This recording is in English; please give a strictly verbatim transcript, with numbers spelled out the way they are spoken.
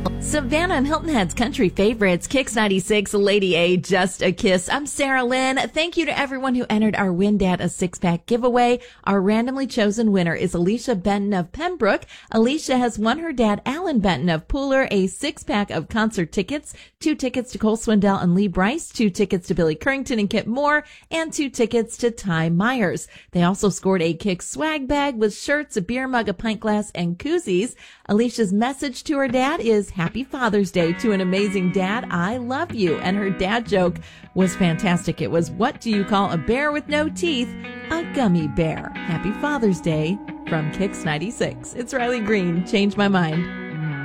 Savannah and Hilton Head's country favorites, Kix ninety-six, Lady A, Just a Kiss. I'm Sarah Lynn. Thank you to everyone who entered our Win Dad a six-pack giveaway. Our randomly chosen winner is Alicia Benton of Pembroke. Alicia has won her dad, Alan Benton of Pooler, a six-pack of concert tickets, two tickets to Cole Swindell and Lee Bryce, two tickets to Billy Currington and Kip Moore, and two tickets to Ty Myers. They also scored a Kix swag bag with shirts, a beer mug, a pint glass, and koozies. Alicia's message to her dad is Happy Father's Day to an amazing dad. I love you. And her dad joke was fantastic. It was, what do you call a bear with no teeth? A gummy bear. Happy Father's Day from Kix ninety-six. It's Riley Green. Change my mind.